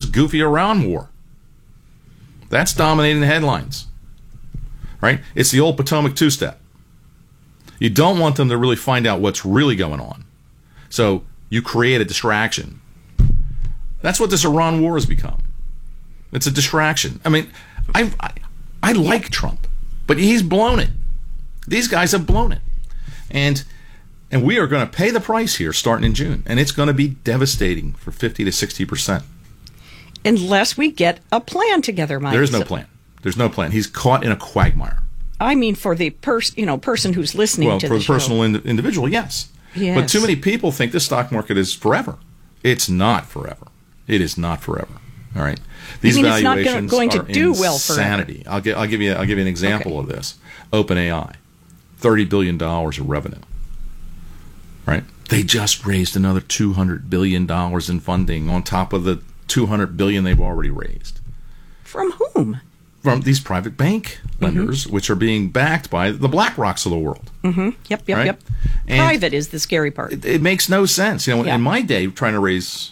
goofy Iran war. That's dominating the headlines, right? It's the old Potomac two-step. You don't want them to really find out what's really going on. So you create a distraction. That's what this Iran war has become. It's a distraction. I mean, I like Trump, but he's blown it. These guys have blown it. And we are going to pay the price here starting in June. And it's going to be devastating for 50 to 60%. Unless we get a plan together, Mike. There is no plan. There's no plan. He's caught in a quagmire. I mean, for the person who's listening to the show. Well, for the personal individual, yes. But too many people think the stock market is forever. It's not forever. It is not forever. All right. These valuations it's not going to do well forever. Insanity. I'll give you an example of this. OpenAI, $30 billion of revenue. Right? They just raised another $200 billion in funding on top of the $200 billion they've already raised. From whom? From these private bank lenders, which are being backed by the BlackRocks of the world. Mm-hmm. Yep. And private is the scary part. It makes no sense. In my day, trying to raise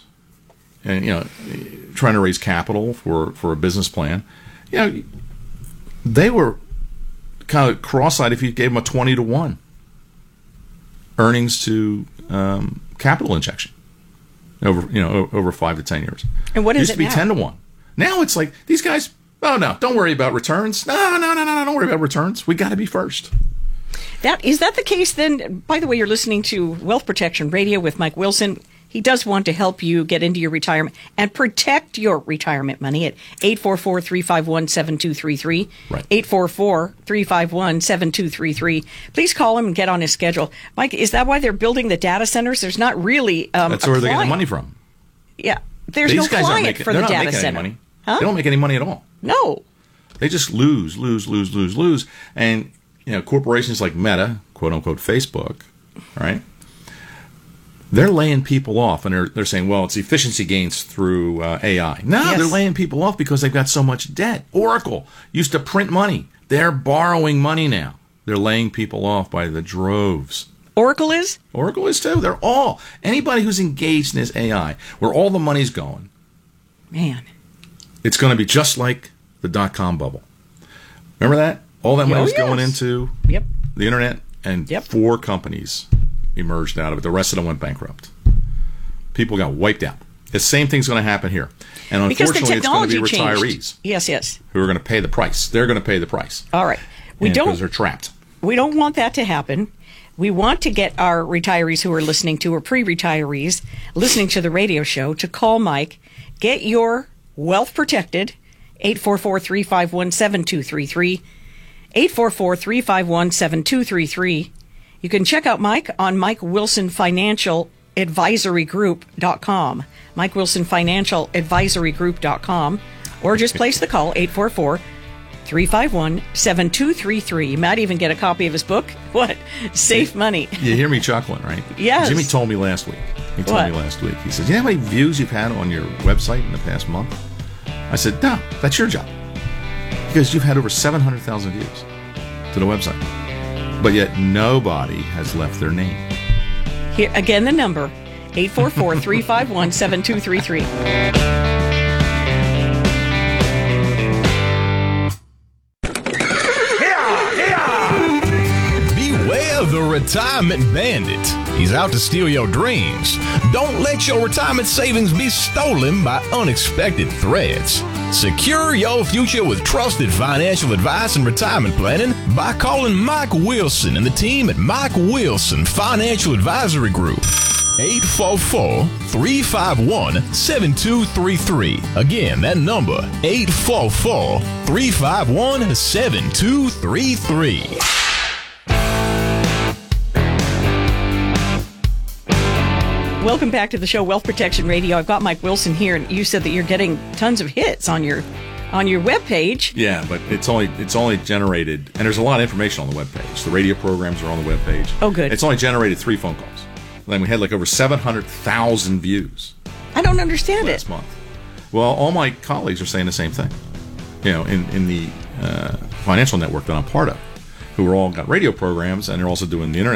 capital for a business plan, they were kind of cross-eyed if you gave them a 20-to-1 earnings to capital injection over 5 to 10 years. And what is it now? It used to be 10-to-1. Now it's like these guys. Oh no! Don't worry about returns. No! Don't worry about returns. We got to be first. Is that the case then? By the way, you're listening to Wealth Protection Radio with Mike Wilson. He does want to help you get into your retirement and protect your retirement money at 844-351-7233. Right. 844-351-7233. Please call him and get on his schedule. Mike, is that why they're building the data centers? There's not really That's where they're getting the money from. Yeah. There's no client for the data center. Money. Huh? They don't make any money at all. No. They just lose. And, corporations like Meta, quote-unquote Facebook, right? They're laying people off, and they're saying, well, it's efficiency gains through AI. No, They're laying people off because they've got so much debt. Oracle used to print money. They're borrowing money now. They're laying people off by the droves. Oracle is? Oracle is too. They're all. Anybody who's engaged in this AI, where all the money's going. Man. It's going to be just like the dot-com bubble. Remember that? All that money was going into the internet, and 4 companies emerged out of it. The rest of them went bankrupt. People got wiped out. The same thing's going to happen here. And unfortunately, it's going to be retirees. Yes. Who are going to pay the price. They're going to pay the price. All right. Because they're trapped. We don't want that to happen. We want to get our retirees who are listening to, or pre-retirees, listening to the radio show, to call Mike, get your wealth protected, 844-351-7233, 844-351-7233. You can check out Mike on Mike Wilson Financial AdvisoryGroup.com, Mike Wilson Financial AdvisoryGroup.com, or just place the call, 844-351-7233. You might even get a copy of his book, Safe Money. You hear me chuckling, right? Yes. Jimmy told me last week. He said, you know how many views you've had on your website in the past month? I said, no, that's your job. Because you've had over 700,000 views to the website. But yet nobody has left their name. Here again, the number, 844-351-7233. The Retirement Bandit. He's out to steal your dreams. Don't let your retirement savings be stolen by unexpected threats. Secure your future with trusted financial advice and retirement planning by calling Mike Wilson and the team at Mike Wilson Financial Advisory Group. 844-351-7233. Again, that number, 844-351-7233. Welcome back to the show, Wealth Protection Radio. I've got Mike Wilson here, and you said that you're getting tons of hits on your webpage. Yeah, but it's only generated, and there's a lot of information on the webpage. The radio programs are on the webpage. Oh, good. It's only generated 3 phone calls. Then we had like over 700,000 views. I don't understand last month. Well, all my colleagues are saying the same thing. In the financial network that I'm part of, who are all got radio programs, and they're also doing the internet.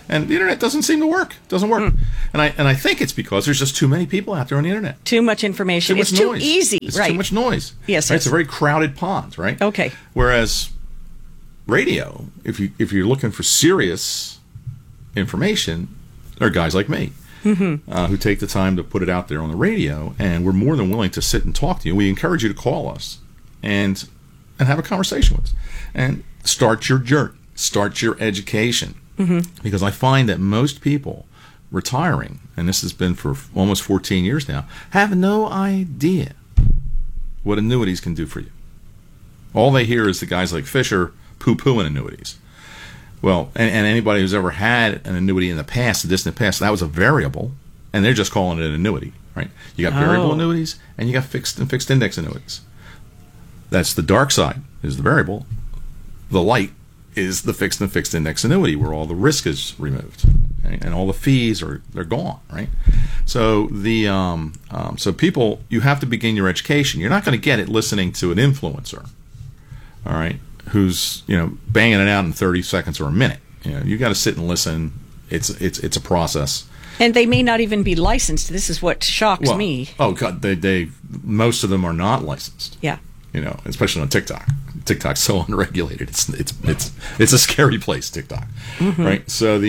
And the internet doesn't seem to work. Doesn't work. And I think it's because there's just too many people out there on the internet. Too much information. Too much It's noise. too easy. It's right. too much noise. Yes, Right? yes. It's a very crowded pond, right? Okay. Whereas radio, if you're looking for serious information, there are guys like me who take the time to put it out there on the radio, and we're more than willing to sit and talk to you. We encourage you to call us and have a conversation with us and start your journey, start your education. Because I find that most people retiring, and this has been for almost 14 years now, have no idea what annuities can do for you. All they hear is the guys like Fisher poo-pooing annuities. Well, and anybody who's ever had an annuity in the past, the distant past, that was a variable, and they're just calling it an annuity, right? You got variable annuities, and you got fixed index annuities. That's the dark side, is the variable. The light is the fixed index annuity, where all the risk is removed, right? And all the fees they're gone, right? So so people, you have to begin your education. You're not going to get it listening to an influencer, all right, who's banging it out in 30 seconds or a minute. You got to sit and listen. It's a process. And they may not even be licensed. This is what shocks me. Oh God, they most of them are not licensed. Yeah. Especially on TikTok. TikTok's so unregulated. It's a scary place, TikTok, right? So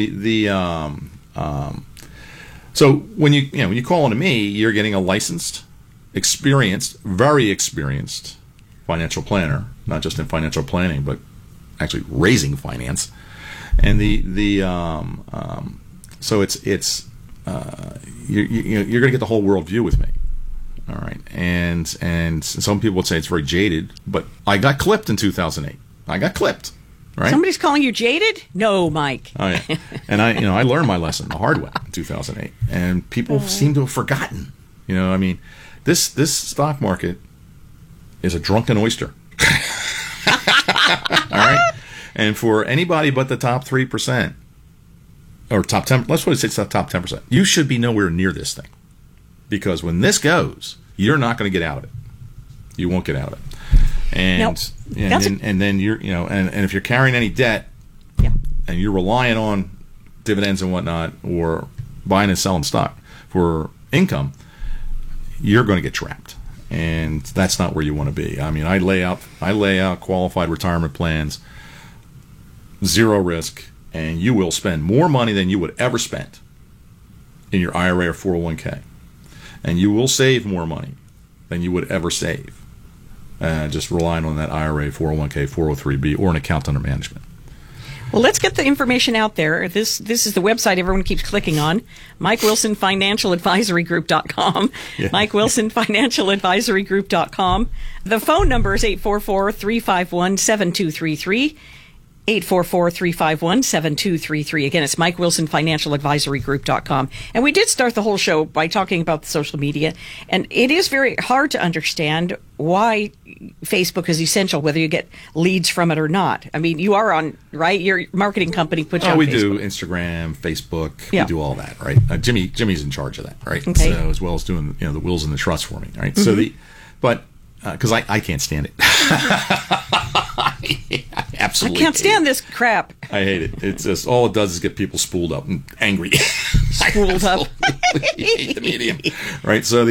so when you call into me, you're getting a licensed, experienced, very experienced financial planner, not just in financial planning, but actually raising finance. And so you're going to get the whole worldview with me. All right, and some people would say it's very jaded, but I got clipped in 2008. I got clipped, right? Somebody's calling you jaded? No, Mike. Oh yeah, and I learned my lesson the hard way in 2008, and people seem to have forgotten. This stock market is a drunken oyster. All right, and for anybody but the top 3% or top 10, let's put it top 10%. You should be nowhere near this thing. Because when this goes, you're not going to get out of it. You won't get out of it. And then you're and if you're carrying any debt, and you're relying on dividends and whatnot, or buying and selling stock for income, you're going to get trapped. And that's not where you want to be. I mean, I lay out qualified retirement plans, zero risk, and you will spend more money than you would ever spend in your IRA or 401k. And you will save more money than you would ever save, just relying on that IRA, 401k, 403b, or an account under management. Well, let's get the information out there. This is the website everyone keeps clicking on, MikeWilsonFinancialAdvisoryGroup.com. Yeah. MikeWilsonFinancialAdvisoryGroup.com. The phone number is 844-351-7233. 844-351-7233. Again, it's MikeWilsonFinancialAdvisoryGroup.com. And we did start the whole show by talking about the social media. And it is very hard to understand why Facebook is essential, whether you get leads from it or not. I mean, you are on, right? Your marketing company puts you on we Facebook. do Instagram, Facebook. Yeah. We do all that, right? Jimmy's in charge of that, right? Okay. So, as well as doing the wills and the trusts for me, right? So because I can't stand it. Absolutely. I can't stand this crap. I hate it. It's just all it does is get people spooled up and angry. Spooled up. hate the medium, right? So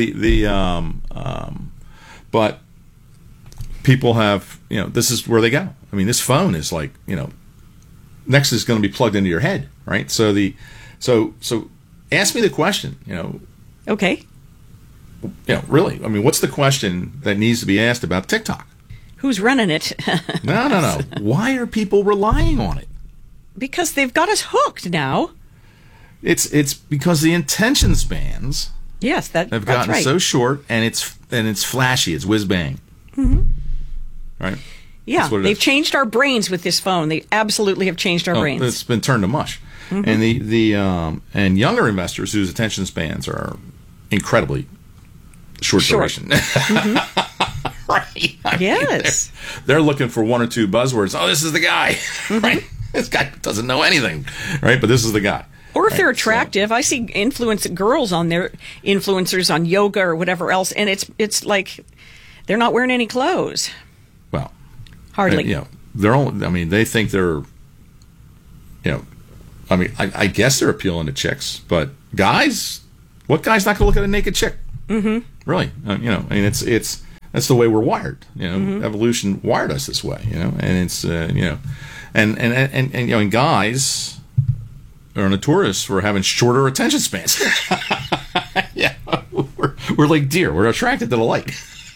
but people have this is where they go. I mean, this phone is like next is going to be plugged into your head, right? So ask me the question. Okay. Really. I mean, what's the question that needs to be asked about TikTok? Who's running it? No. Why are people relying on it? Because they've got us hooked now. It's because the attention spans have gotten right. so short, and it's flashy. It's whiz bang. Mm-hmm. Right? Yeah, they've changed our brains with this phone. They absolutely have changed our brains. It's been turned to mush. Mm-hmm. And younger investors whose attention spans are incredibly short. Duration. Mm-hmm. Right. Yes. They're looking for one or two buzzwords. Oh, this is the guy. Mm-hmm. Right. This guy doesn't know anything. Right. But this is the guy. Or if they're attractive, I see girls on there, influencers on yoga or whatever else, and it's like they're not wearing any clothes. Well, hardly. They're all. I mean, they think they're, I mean, I guess they're appealing to chicks, but guys, what guy's not going to look at a naked chick? Mm-hmm. Really? I mean, it's that's the way we're wired. Evolution wired us this way. And it's and guys are notorious for having shorter attention spans. Yeah, we're like deer. We're attracted to the light.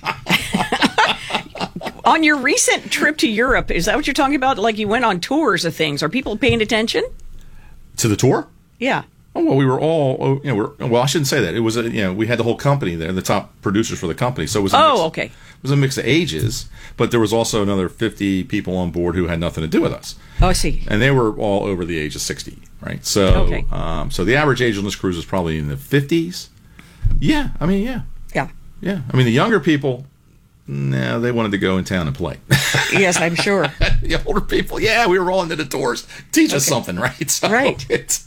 On your recent trip to Europe, is that what you're talking about? Like you went on tours of things. Are people paying attention? To the tour? Yeah. Oh, well, we were all, well, I shouldn't say that. It was, we had the whole company there, the top producers for the company. So it was okay. It was a mix of ages, but there was also another 50 people on board who had nothing to do with us. Oh, I see. And they were all over the age of 60, right? So, okay. So the average age on this cruise was probably in the 50s. Yeah, I mean, yeah. Yeah. Yeah. I mean, the younger people, no, they wanted to go in town and play. Yes, I'm sure. The older people, yeah, we were all into the tours. Teach us something, right? So right.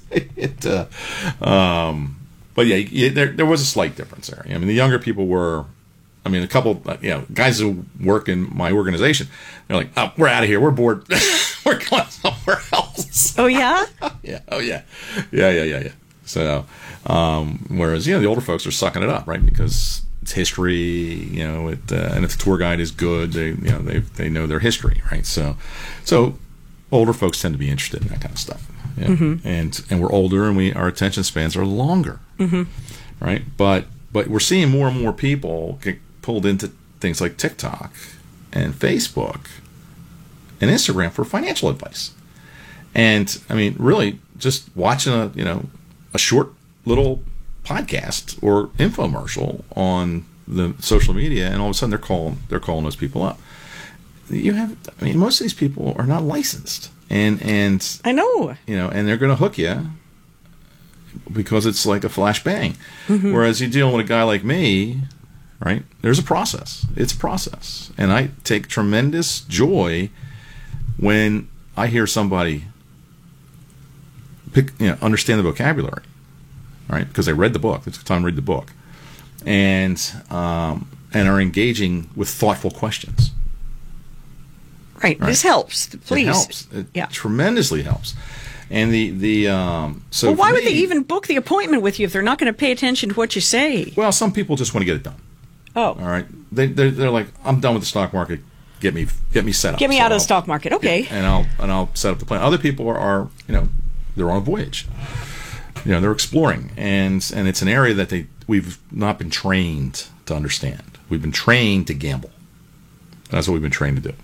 But yeah, there was a slight difference there. I mean, the younger people were, I mean, a couple, guys who work in my organization, they're like, oh, we're out of here. We're bored. We're going somewhere else. Oh, yeah? Yeah. Oh, yeah. Yeah. So, whereas, the older folks are sucking it up, right? Because it's history, and if the tour guide is good, they know their history, right? So older folks tend to be interested in that kind of stuff, mm-hmm. and we're older, and our attention spans are longer, mm-hmm. right? But we're seeing more and more people get pulled into things like TikTok and Facebook and Instagram for financial advice, and I mean, really, just watching a short little podcast or infomercial on the social media, and all of a sudden they're calling those people up. Most of these people are not licensed, and I know, and they're going to hook you because it's like a flash bang. Mm-hmm. Whereas you deal with a guy like me, right? There's a process. It's a process, and I take tremendous joy when I hear somebody understand the vocabulary. Right, because they read the book. It's time to read the book, and are engaging with thoughtful questions. Right. This helps. Please. It helps. It tremendously helps. And so why would they even book the appointment with you if they're not going to pay attention to what you say? Well, some people just want to get it done. Oh, all right. They're like, I'm done with the stock market. Get me set up. Get me out of the stock market. Okay. Yeah, and I'll set up the plan. Other people are they're on a voyage. They're exploring, and it's an area that we've not been trained to understand. We've been trained to gamble. That's what we've been trained to do.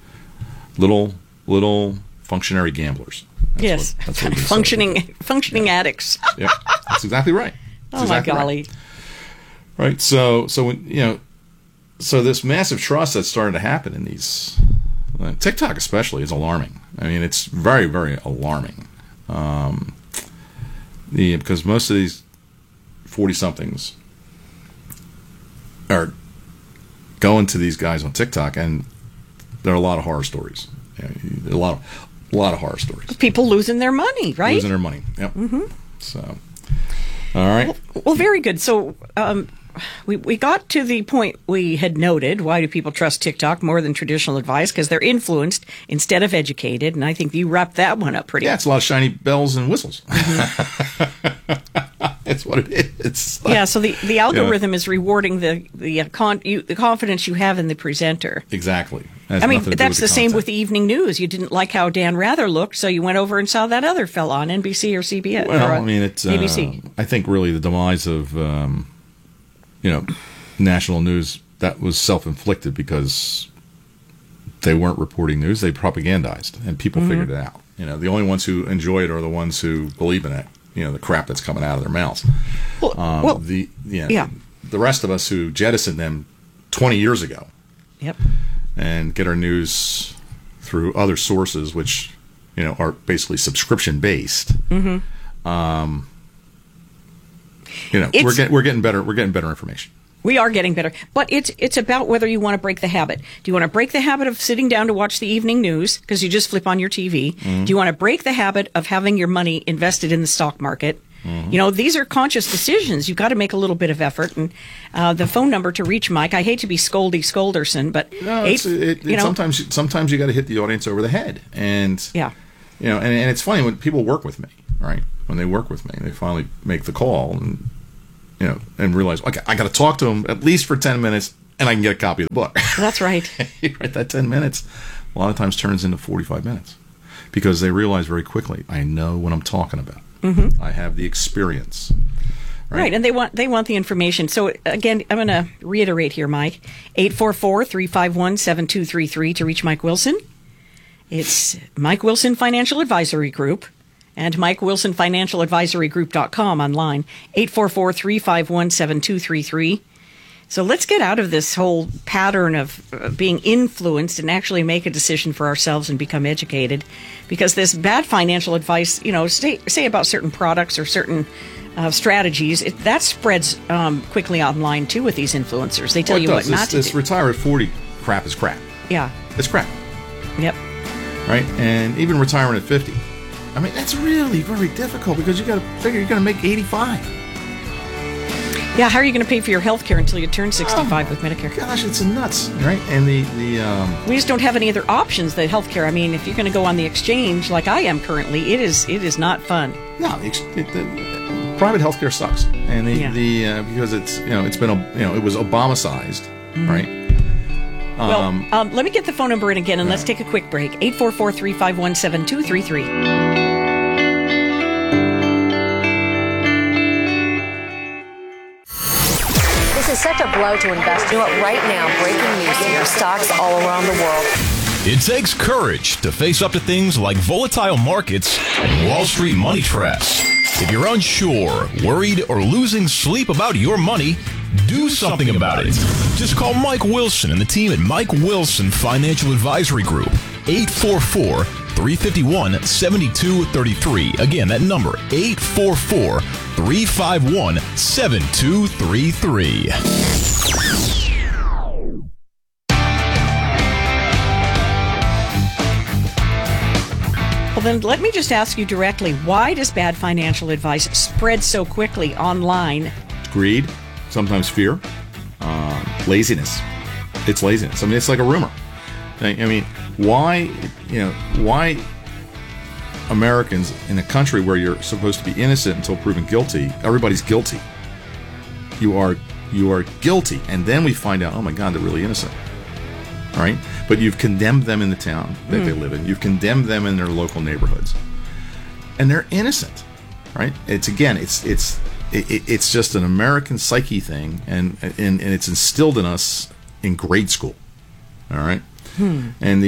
Little functionary gamblers. That's what functioning addicts. Yep, that's exactly right. That's exactly my golly. Right. So when, so this massive trust that's starting to happen in these TikTok especially is alarming. I mean, it's very, very alarming. Because most of these 40-somethings are going to these guys on TikTok, and there are a lot of horror stories. A lot of horror stories. People losing their money, right? Losing their money. Yep. Mm-hmm. So, all right. Well, very good. So, we got to the point we had noted. Why do people trust TikTok more than traditional advice? Because they're influenced instead of educated. And I think you wrapped that one up pretty. Yeah, it's a lot of shiny bells and whistles. Mm-hmm. It's what it is. Yeah, so the algorithm is rewarding the confidence you have in the presenter. Exactly. That's the same with the evening news. You didn't like how Dan Rather looked, so you went over and saw that other fella on NBC or CBS. Well, it's ABC. I think really the demise of national news, that was self-inflicted because they weren't reporting news. They propagandized, and people mm-hmm. figured it out. The only ones who enjoy it are the ones who believe in it. The crap that's coming out of their mouths. The rest of us who jettisoned them 20 years ago. Yep. And get our news through other sources, which are basically subscription based. Mm-hmm. We're getting better. We're getting better information. We are getting better, but it's about whether you want to break the habit. Do you want to break the habit of sitting down to watch the evening news because you just flip on your TV? Mm-hmm. Do you want to break the habit of having your money invested in the stock market? Mm-hmm. These are conscious decisions. You've got to make a little bit of effort. And the phone number to reach Mike, I hate to be Scolderson, but sometimes you got to hit the audience over the head. And and it's funny when people work with me, right? When they work with me, they finally make the call and, and realize, okay, I got to talk to them at least for 10 minutes and I can get a copy of the book. That's right. Right, that 10 minutes a lot of times turns into 45 minutes because they realize very quickly, I know what I'm talking about. Mm-hmm. I have the experience. Right, and they want the information. So again, I'm going to reiterate here, Mike. 844-351-7233 to reach Mike Wilson. It's Mike Wilson Financial Advisory Group and MikeWilsonFinancialAdvisoryGroup.com online. 844-351-7233. So let's get out of this whole pattern of being influenced and actually make a decision for ourselves and become educated. Because this bad financial advice, say about certain products or certain strategies, that spreads quickly online too with these influencers. They tell you what not to do. This retire at 40 crap is crap. Yeah. It's crap. Yep. Right? And even retiring at 50. I mean, that's really very difficult because you got to figure you're going to make 85. Yeah, how are you going to pay for your health care until you turn 65 with Medicare? Gosh, it's nuts, right? And we just don't have any other options than health care. I mean, if you're going to go on the exchange like I am currently, it is not fun. No, the private health care sucks, and because it's been it was Obama-sized, mm-hmm. right? Let me get the phone number in again, and let's take a quick break. 844-351-7233. This is such a blow to investors. Right now, breaking news here, stocks all around the world. It takes courage to face up to things like volatile markets and Wall Street money traps. If you're unsure, worried, or losing sleep about your money, do something about it. Just call Mike Wilson and the team at Mike Wilson Financial Advisory Group. 844-351-7233. Again, that number, 844-351-7233. Well, then let me just ask you directly, why does bad financial advice spread so quickly online? Greed, sometimes fear, laziness. It's laziness. I mean, it's like a rumor. I mean, why Americans in a country where you're supposed to be innocent until proven guilty, everybody's guilty. You are guilty, and then we find out, oh my God, they're really innocent. Right? But you've condemned them in the town that they live in. You've condemned them in their local neighborhoods, and they're innocent. Right? It's just an American psyche thing, and it's instilled in us in grade school. All right. And and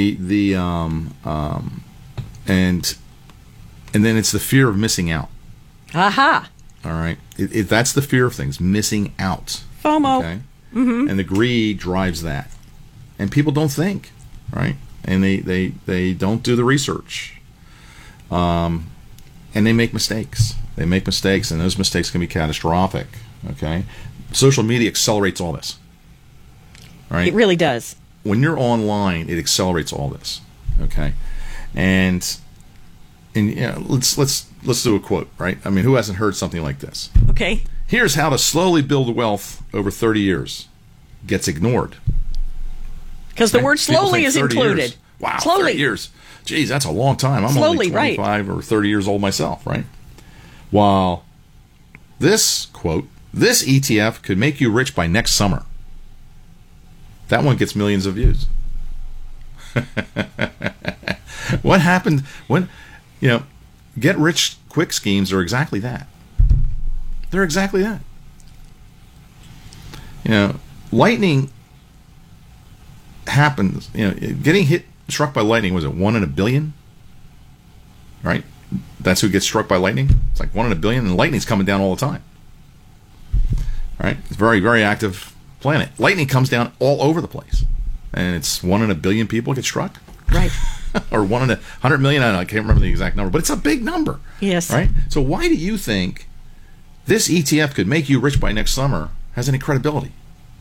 then it's the fear of missing out. Aha. All right. That's the fear of things, missing out. FOMO. Okay. Mm-hmm. And the greed drives that. And people don't think, right? And they don't do the research. And they make mistakes. They make mistakes, and those mistakes can be catastrophic. Okay. Social media accelerates all this. Right? It really does. When you're online, it accelerates all this. Okay. And let's do a quote, right? I mean, who hasn't heard something like this? Okay. Here's how to slowly build wealth over 30 years. Gets ignored. Because the word slowly is included. Years. Wow, slowly. 30 years. Geez, that's a long time. I'm slowly, only 25 or 30 years old myself, right? While this quote, this ETF could make you rich by next summer. That one gets millions of views. What happened when, get rich quick schemes are exactly that. They're exactly that. Lightning happens, getting struck by lightning, was it 1 in a billion? Right? That's who gets struck by lightning. It's like 1 in a billion, and lightning's coming down all the time. Right? It's a very, very active planet. Lightning comes down all over the place. And it's 1 in a billion people get struck. Right. Or 1 in 100 million. I can't remember the exact number, but it's a big number. Yes. Right? So why do you think this ETF could make you rich by next summer has any credibility?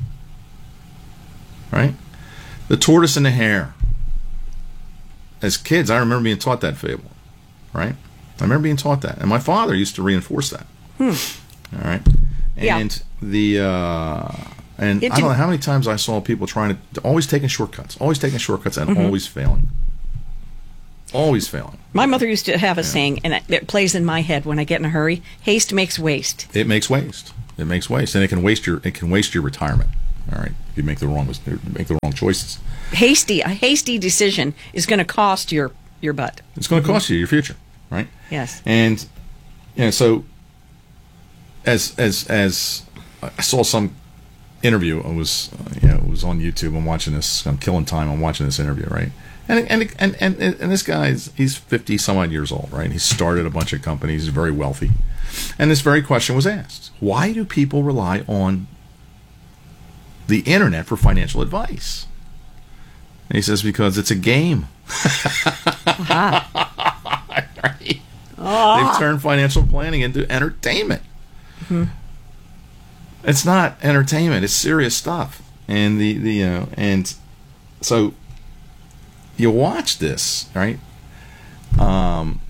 Right? The tortoise and the hare. As kids, I remember being taught that fable. Right? I remember being taught that. And my father used to reinforce that. All right? And and I don't know how many times I saw people trying to always taking shortcuts and always failing. Always failing. My mother used to have a saying, and it plays in my head when I get in a hurry: haste makes waste. It makes waste. It makes waste, and it can waste your retirement. All right, if you make the wrong choices. A hasty decision is going to cost your butt. It's going to cost you your future, right? Yes. And so as I saw some interview, it was on YouTube. I'm watching this. I'm killing time. I'm watching this interview, right? And this guy he's 50 some odd years old, right? He started a bunch of companies. He's very wealthy, and this very question was asked: why do people rely on the internet for financial advice? And he says, because it's a game. Right? They've turned financial planning into entertainment. Mm-hmm. It's not entertainment; it's serious stuff. And and so you watch this, right? And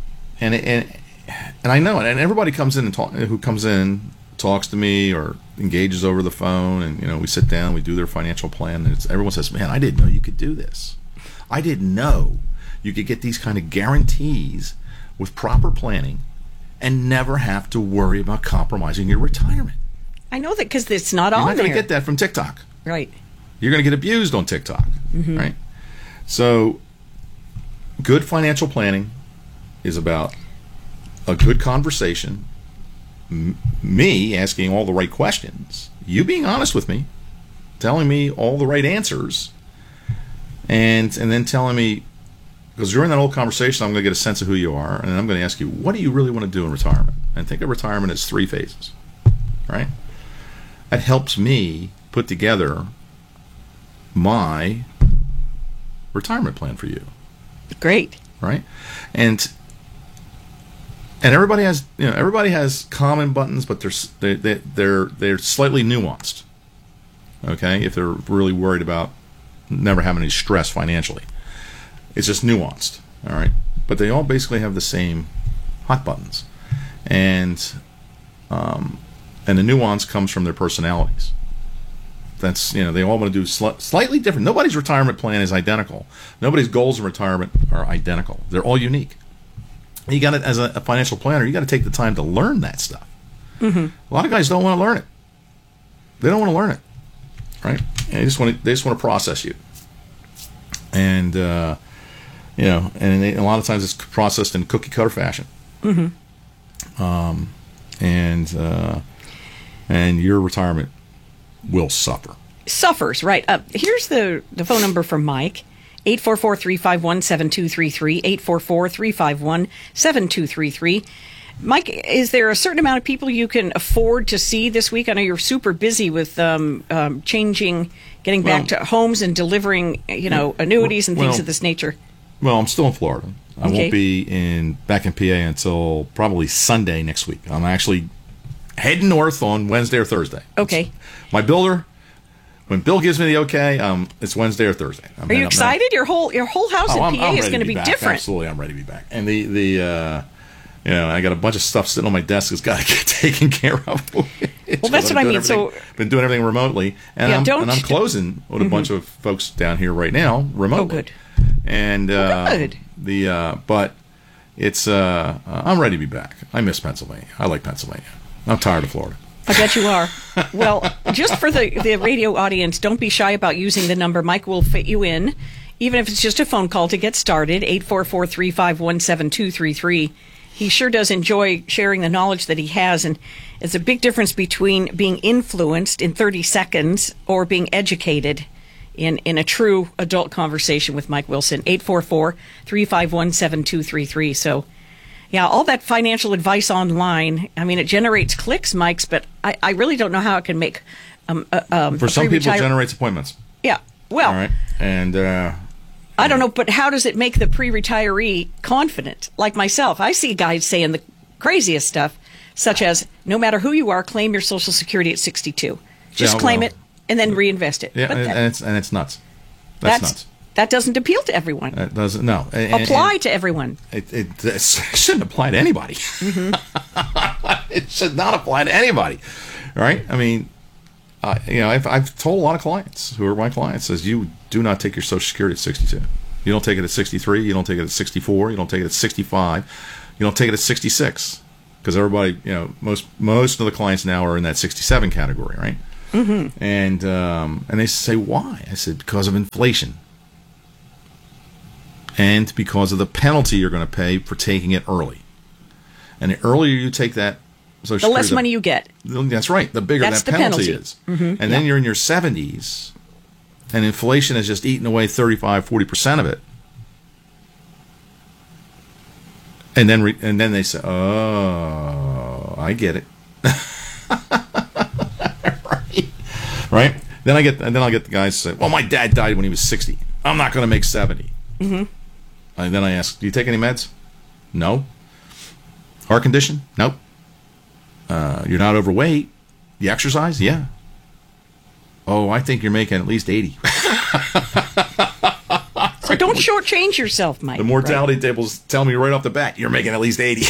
I know it. And everybody comes in and talks to me or engages over the phone, and we sit down, we do their financial plan, and everyone says, "Man, I didn't know you could do this. I didn't know you could get these kind of guarantees with proper planning and never have to worry about compromising your retirement." I know that because it's not on there. You're not going to get that from TikTok. Right. You're going to get abused on TikTok. Mm-hmm. Right? So, good financial planning is about a good conversation, me asking all the right questions, you being honest with me, telling me all the right answers, and then telling me, because during that whole conversation, I'm going to get a sense of who you are, and I'm going to ask you, what do you really want to do in retirement? And think of retirement as 3 phases, right? That helps me put together my retirement plan for you. Great. Right? And everybody has common buttons, but they're slightly nuanced. Okay? If they're really worried about never having any stress financially. It's just nuanced. All right? But they all basically have the same hot buttons. And the nuance comes from their personalities. That's, they all want to do slightly different. Nobody's retirement plan is identical. Nobody's goals in retirement are identical. They're all unique. You got to, as a financial planner, you got to take the time to learn that stuff. Mm-hmm. A lot of guys don't want to learn it. They don't want to learn it, right? And they just want to process you. And and a lot of times it's processed in cookie cutter fashion. Mm-hmm. And your retirement will suffer. Suffers, right. Here's the phone number for Mike, 844-351-7233, 844-351-7233. Mike, is there a certain amount of people you can afford to see this week? I know you're super busy with getting back to homes and delivering, annuities and things of this nature. Well, I'm still in Florida. I won't be back in PA until probably Sunday next week. I'm actually heading north on Wednesday or Thursday. Okay. My builder, when Bill gives me the okay, it's Wednesday or Thursday. Are you excited? Your whole house in PA is going to be different. Absolutely, I'm ready to be back. And I got a bunch of stuff sitting on my desk that's got to get taken care of. Well, that's what I mean. So been doing everything remotely, and I'm closing with a bunch of folks down here right now remotely. Oh, good. And good. But it's I'm ready to be back. I miss Pennsylvania. I like Pennsylvania. I'm tired of Florida. I bet you are. Well, just for the radio audience, don't be shy about using the number. Mike will fit you in, even if it's just a phone call to get started, 844-351-7233. He sure does enjoy sharing the knowledge that he has, and it's a big difference between being influenced in 30 seconds or being educated in a true adult conversation with Mike Wilson, 844-351-7233. So, yeah, all that financial advice online, I mean, it generates clicks, Mike's, but I really don't know how it can make for some people, it generates appointments. Yeah, well. All right, and I don't know, but how does it make the pre-retiree confident? Like myself, I see guys saying the craziest stuff, such as, no matter who you are, claim your Social Security at 62. Just claim it and then reinvest it. Yeah, but and it's nuts. That's nuts. That doesn't appeal to everyone. It doesn't. No. Apply to everyone. It shouldn't apply to anybody. Mm-hmm. It should not apply to anybody. Right? I mean, I've told a lot of clients who are my clients, says you do not take your Social Security at 62. You don't take it at 63. You don't take it at 64. You don't take it at 65. You don't take it at 66. Because everybody, most of the clients now are in that 67 category, right? Mm-hmm. And they say, why? I said, because of inflation. And because of the penalty you're going to pay for taking it early. And the earlier you take that Social Security, the less money you get. That's right. The bigger that penalty is. Mm-hmm. And then you're in your 70s, and inflation has just eaten away 35-40% of it. And then they say, "Oh, I get it." right? Then I'll get the guys say, "Well, my dad died when he was 60. I'm not going to make 70." Mm-hmm. And then I ask, "Do you take any meds?" "No." "Heart condition?" "Nope." "You're not overweight. You exercise?" "Yeah." "Oh, I think you're making at least 80." So don't shortchange yourself, Mike. The mortality tables tell me right off the bat you're making at least 80.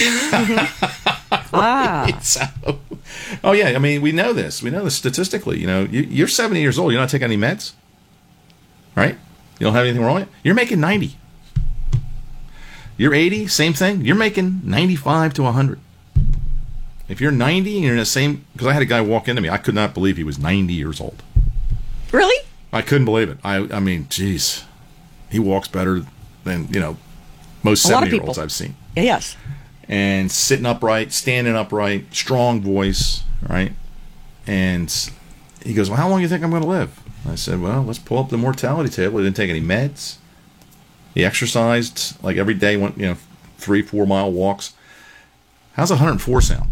Ah. So, oh yeah, I mean we know this. We know this statistically. You're 70 years old. You're not taking any meds, right? You don't have anything wrong with it. You're making 90. You're 80, same thing. You're making 95 to 100. If you're 90 and you're in the same, because I had a guy walk into me, I could not believe he was 90 years old. Really? I couldn't believe it. I mean, geez. He walks better than, most 70-year-olds I've seen. Yes. And sitting upright, standing upright, strong voice, right? And he goes, "Well, how long do you think I'm going to live?" I said, "Well, let's pull up the mortality table." He didn't take any meds. He exercised like every day, went 3-4 mile walks. How's 104 sound?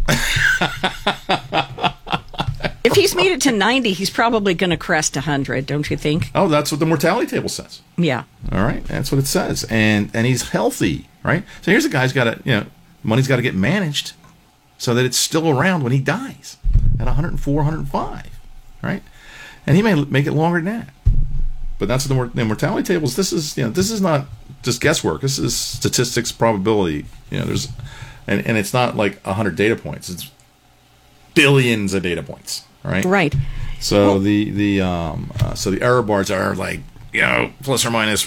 If he's made it to 90, he's probably going to crest 100, don't you think? Oh, that's what the mortality table says. Yeah. All right, that's what it says, and he's healthy, right? So here's a guy's got to, money's got to get managed so that it's still around when he dies at 104, 105, right? And he may make it longer than that. But that's the mortality tables. This is not just guesswork. This is statistics, probability. There's, and it's not like 100 data points. It's billions of data points. Right. Right. So well, the error bars are like plus or minus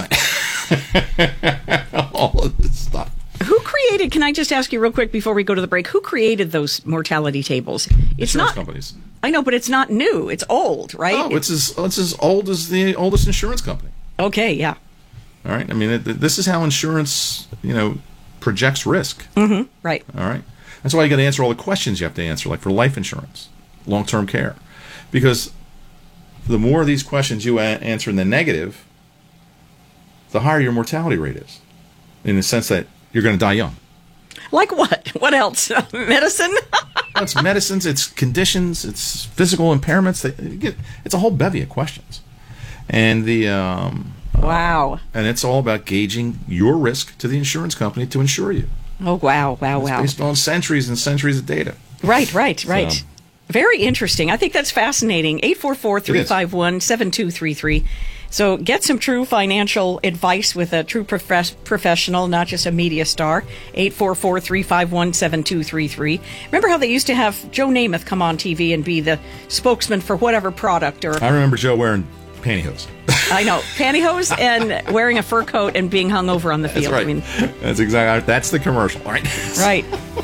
1%. All of this stuff. Who created? Can I just ask you real quick before we go to the break? Who created those mortality tables? It's insurance companies. I know, but it's not new. It's old, right? Oh, it's as old as the oldest insurance company. Okay. Yeah. All right. I mean, this is how insurance projects risk. Mm-hmm. Right. All right. That's why you got to answer all the questions you have to answer, like for life insurance. Long-term care, because the more of these questions you answer in the negative, the higher your mortality rate is, in the sense that you're going to die young. Like what? What else? Medicine? Well, it's medicines, it's conditions, it's physical impairments. It's a whole bevy of questions, and wow. And it's all about gauging your risk to the insurance company to insure you. Oh wow! It's based on centuries and centuries of data. Right. So, very interesting. I think that's fascinating. 844-351-7233. So get some true financial advice with a true professional, not just a media star. 844-351-7233. Remember how they used to have Joe Namath come on TV and be the spokesman for whatever product? Or I remember Joe wearing pantyhose. I know. Pantyhose and wearing a fur coat and being hung over on the field. That's right. That's the commercial. All right. Right.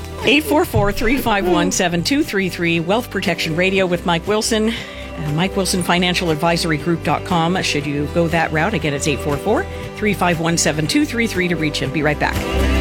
844-351-7233, Wealth Protection Radio with Mike Wilson. Mike Wilson Financial Advisory Group.com. Should you go that route, again, it's 844-351-7233 to reach him. Be right back.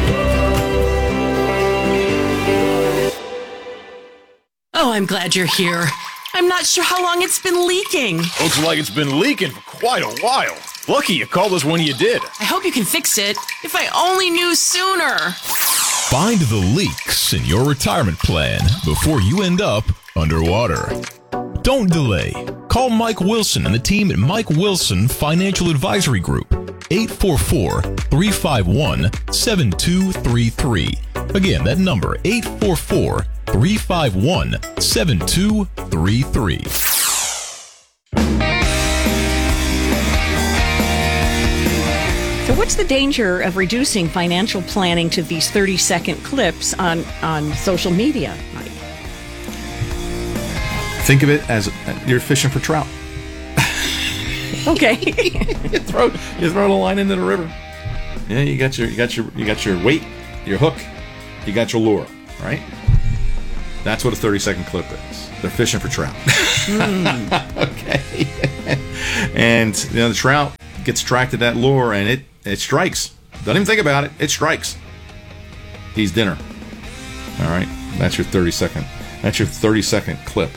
Oh, I'm glad you're here. I'm not sure how long it's been leaking. Looks like it's been leaking for quite a while. Lucky you called us when you did. I hope you can fix it. If I only knew sooner. Find the leaks in your retirement plan before you end up underwater. Don't delay. Call Mike Wilson and the team at Mike Wilson Financial Advisory Group. 844-351-7233. Again, that number, 844-351-7233. So what's the danger of reducing financial planning to these 30-second clips on social media, Mike? Think of it as you're fishing for trout. Okay. you throw the line into the river. Yeah, you got your weight, your hook, you got your lure, right? That's what a 30-second clip is. They're fishing for trout. Okay. And the trout gets attracted to that lure, and it strikes. Don't even think about it. It strikes. He's dinner. All right. That's your 30-second. That's your 30-second clip.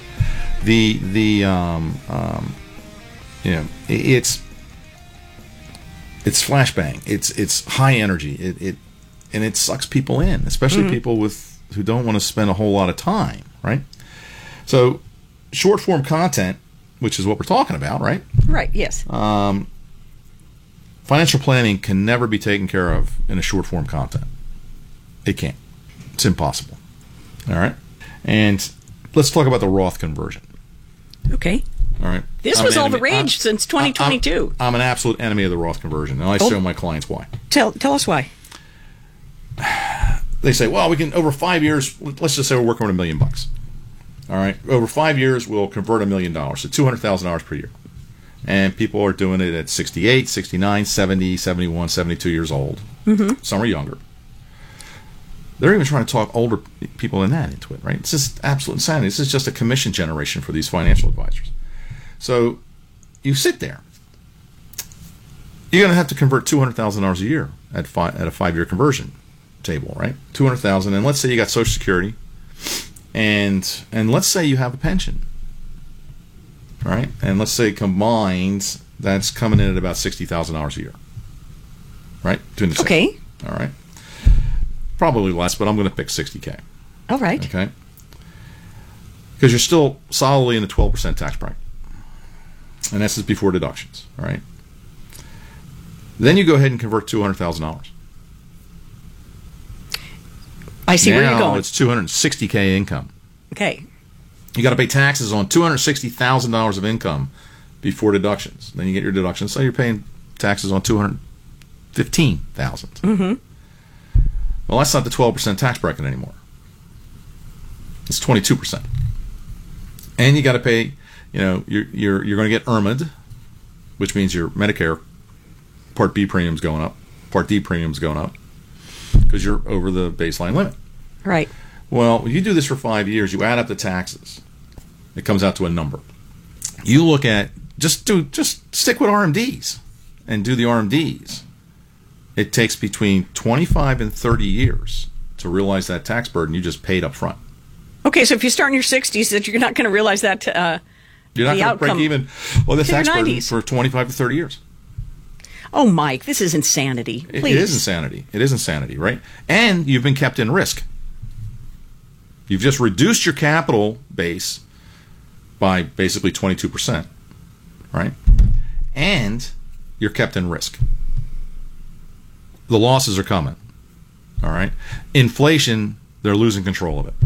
It's flashbang. It's high energy. It sucks people in, especially people who don't want to spend a whole lot of time, right? So, short form content, which is what we're talking about, right? Right. Yes. Financial planning can never be taken care of in a short form content. It can't. It's impossible. All right. And let's talk about the Roth conversion. Okay. All right. This was all the rage since 2022. I'm an absolute enemy of the Roth conversion, and I show my clients why. Tell us why. They say, well, we can, over 5 years, let's just say we're working with $1 million. All right. Over 5 years, we'll convert $1 million, so $200,000 per year. And people are doing it at 68, 69, 70, 71, 72 years old. Mm-hmm. Some are younger. They're even trying to talk older people than that into it, right? It's just absolute insanity. This is just a commission generation for these financial advisors. So you sit there. You're going to have to convert $200,000 a year at a 5-year conversion table, right? $200,000, and let's say you got Social Security, and let's say you have a pension, right? And let's say combined, that's coming in at about $60,000 a year, right? Okay. All right. Probably less, but I'm going to pick $60K. All right. Okay. Because you're still solidly in the 12% tax bracket, and this is before deductions, all right? Then you go ahead and convert $200,000. I see where you're Now going. it's $260K income. Okay. You got to pay taxes on $260,000 of income before deductions. Then you get your deductions, so you're paying taxes on $215,000. Mm-hmm. Well, that's not the 12% tax bracket anymore. It's 22%. And you got to pay, you're going to get IRMA'd, which means your Medicare Part B premium's going up, Part D premium's going up, because you're over the baseline limit. Right. Well, when you do this for 5 years, you add up the taxes. It comes out to a number. You look at, just stick with RMDs and do the RMDs. It takes between 25 and 30 years to realize that tax burden you just paid up front. Okay, so if you start in your 60s, that you're not going to realize that you're not going to break even on the tax burden 90s. for 25 to 30 years. Oh, Mike, this is insanity. Please. It is insanity. It is insanity, right? And you've been kept in risk. You've just reduced your capital base by basically 22%, right? And you're kept in risk. The losses are coming, all right? Inflation, they're losing control of it.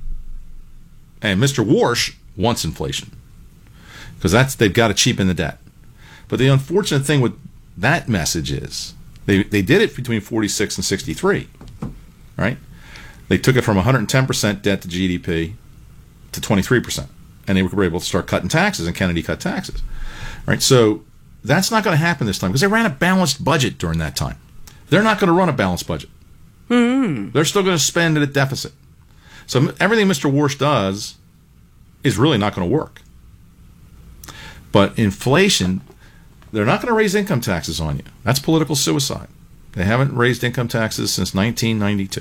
And Mr. Warsh wants inflation because they've got to cheapen the debt. But the unfortunate thing with that message is they did it between 46 and 63, right? They took it from 110% debt to GDP to 23%, and they were able to start cutting taxes, and Kennedy cut taxes, right? So that's not going to happen this time because they ran a balanced budget during that time. They're not going to run a balanced budget. Mm-hmm. They're still going to spend at a deficit. So everything Mr. Warsh does is really not going to work. But inflation, they're not going to raise income taxes on you. That's political suicide. They haven't raised income taxes since 1992.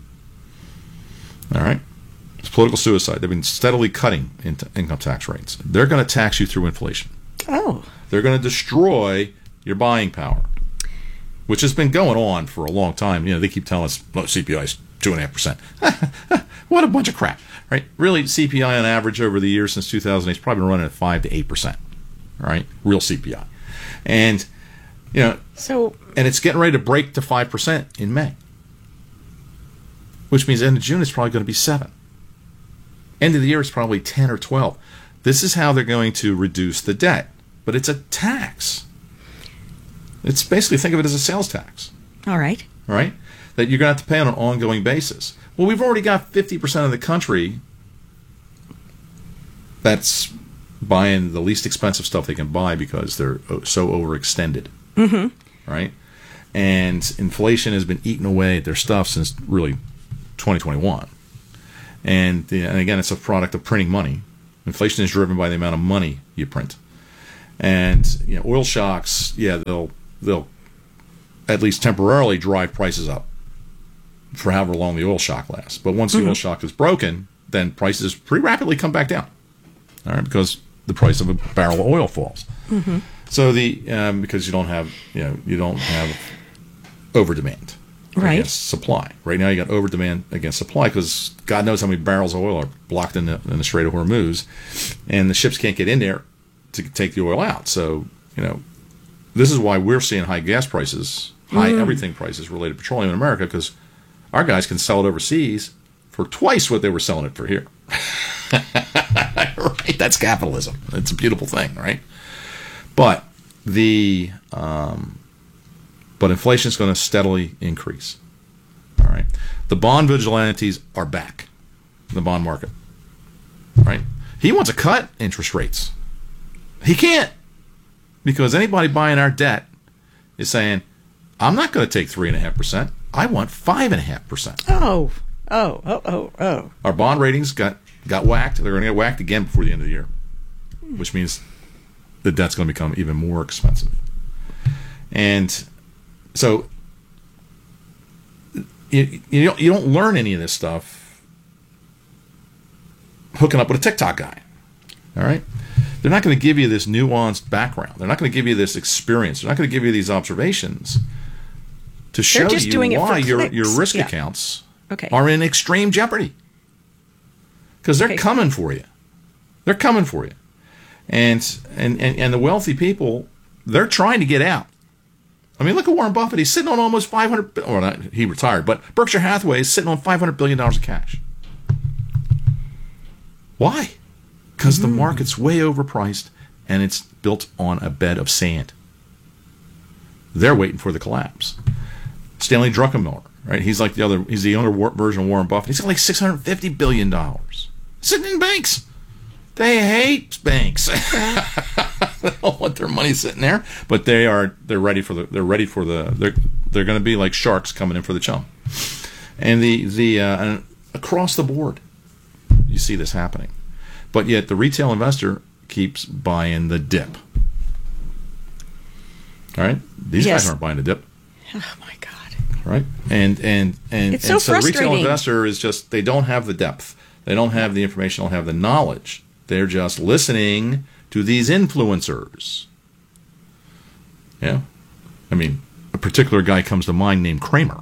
All right? It's political suicide. They've been steadily cutting income tax rates. They're going to tax you through inflation. Oh. They're going to destroy your buying power, which has been going on for a long time. They keep telling us, CPI is 2.5%. What a bunch of crap, right? Really, CPI on average over the years since 2008 has probably been running at 5 to 8%, right? Real CPI. And, and it's getting ready to break to 5% in May, which means end of June it's probably going to be 7. End of the year it's probably 10 or 12. This is how they're going to reduce the debt, but it's a tax. It's basically, think of it as a sales tax. All right. All right? That you're going to have to pay on an ongoing basis. Well, we've already got 50% of the country that's buying the least expensive stuff they can buy because they're so overextended. Right? And inflation has been eating away at their stuff since really 2021. And again, it's a product of printing money. Inflation is driven by the amount of money you print. And oil shocks, they'll at least temporarily drive prices up for however long the oil shock lasts. But once the oil shock is broken, then prices pretty rapidly come back down. All right, because the price of a barrel of oil falls. So because you don't have over demand against supply. Right now you got over demand against supply because God knows how many barrels of oil are blocked in the Strait of Hormuz, and the ships can't get in there to take the oil out. So this is why we're seeing high gas prices, high everything prices related to petroleum in America, because our guys can sell it overseas for twice what they were selling it for here. Right? That's capitalism. It's a beautiful thing, right? But but inflation is going to steadily increase. All right. The bond vigilantes are back in the bond market. Right? He wants to cut interest rates. He can't, because anybody buying our debt is saying, I'm not going to take 3.5%. I want 5.5%. Oh. Our bond ratings got whacked. They're going to get whacked again before the end of the year, which means the debt's going to become even more expensive. And so you don't learn any of this stuff hooking up with a TikTok guy. All right? They're not going to give you this nuanced background. They're not going to give you this experience. They're not going to give you these observations to show you why your risk accounts are in extreme jeopardy. Because they're coming for you. They're coming for you. And the wealthy people, they're trying to get out. I mean, look at Warren Buffett. He's sitting on almost $500 or not, he retired, but Berkshire Hathaway is sitting on $500 billion of cash. Why? Because the market's way overpriced and it's built on a bed of sand. They're waiting for the collapse. Stanley Druckenmiller, right? He's the younger version of Warren Buffett. He's got like $650 billion sitting in banks. They hate banks. They don't want their money sitting there, but they're ready for the they're going to be like sharks coming in for the chum. And and across the board, you see this happening. But yet the retail investor keeps buying the dip. All right? These guys aren't buying the dip. Oh my God. Right? And it's so the retail frustrating. investor is just, they don't have the depth. They don't have the information, they don't have the knowledge. They're just listening to these influencers. Yeah. I mean, a particular guy comes to mind named Kramer.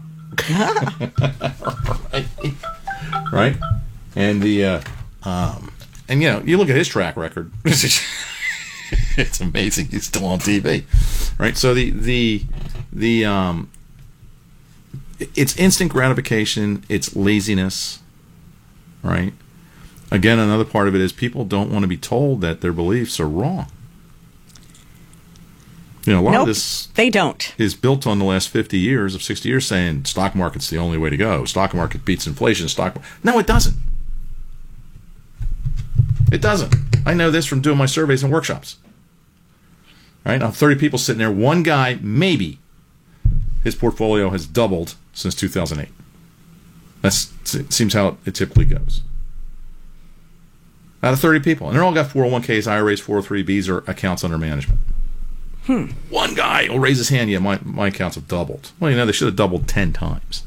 Right? And you look at his track record. It's amazing. He's still on TV. Right? So it's instant gratification, it's laziness. Right? Again, another part of it is people don't want to be told that their beliefs are wrong. A lot of this they don't. Is built on the last 50 years of 60 years saying stock market's the only way to go. Stock market beats inflation. No, it doesn't. It doesn't. I know this from doing my surveys and workshops. Right? Now, 30 people sitting there. One guy, maybe, his portfolio has doubled since 2008. That seems how it typically goes. Out of 30 people. And they're all got 401ks, IRAs, 403bs, or accounts under management. One guy will raise his hand, yeah, my accounts have doubled. Well, they should have doubled 10 times.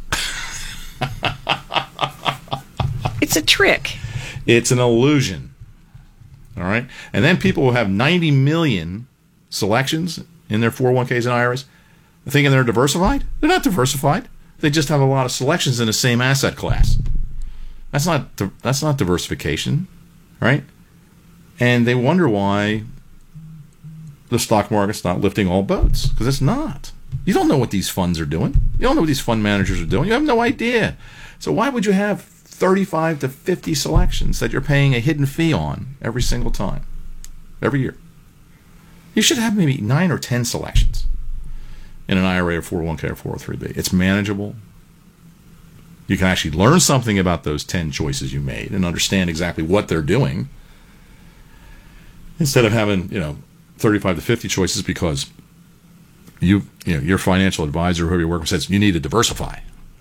It's a trick. It's an illusion. All right? And then people will have 90 million selections in their 401ks and IRAs, thinking they're diversified. They're not diversified. They just have a lot of selections in the same asset class. That's not diversification, right? And they wonder why the stock market's not lifting all boats, because it's not. You don't know what these funds are doing. You don't know what these fund managers are doing. You have no idea. So why would you have 35 to 50 selections that you're paying a hidden fee on every single time, every year? You should have maybe 9 or 10 selections in an IRA or 401k or 403b. It's manageable. You can actually learn something about those 10 choices you made and understand exactly what they're doing. instead of having 35 to 50 choices because your financial advisor, whoever you're working with, says you need to diversify.